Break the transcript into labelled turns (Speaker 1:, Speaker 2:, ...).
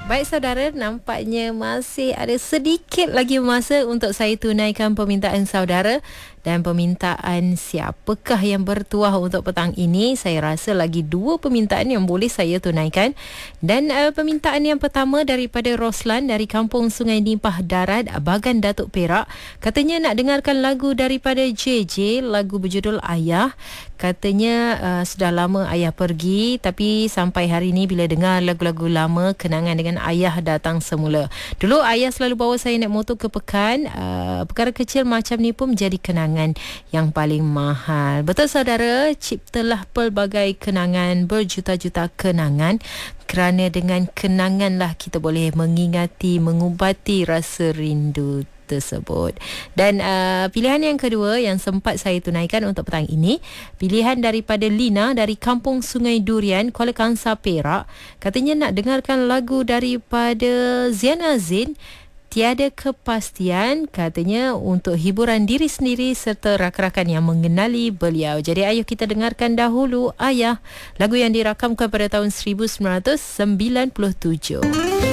Speaker 1: Baik saudara, nampaknya masih ada sedikit lagi masa untuk saya tunaikan permintaan saudara. Dan permintaan siapakah yang bertuah untuk petang ini? Saya rasa lagi 2 permintaan yang boleh saya tunaikan. Dan permintaan yang pertama daripada Roslan dari Kampung Sungai Limpah Darat, Bagan Datuk Perak. Katanya nak dengarkan lagu daripada JJ, lagu berjudul Ayah. Katanya sudah lama ayah pergi, tapi sampai hari ini bila dengar lagu-lagu lama, kenangan dengan ayah datang semula. Dulu ayah selalu bawa saya naik motor ke Pekan. Perkara kecil macam ni pun menjadi kenangan yang paling mahal. Betul saudara, ciptalah pelbagai kenangan, berjuta-juta kenangan. Kerana dengan kenanganlah kita boleh mengingati, mengubati rasa rindu tersebut. Dan pilihan yang kedua yang sempat saya tunaikan untuk petang ini, pilihan daripada Lina dari Kampung Sungai Durian, Kuala Kangsar, Perak. Katanya nak dengarkan lagu daripada Ziana Zain, Tiada Kepastian, katanya untuk hiburan diri sendiri serta rakan-rakan yang mengenali beliau. Jadi ayo kita dengarkan dahulu Ayah, lagu yang dirakamkan pada tahun 1997.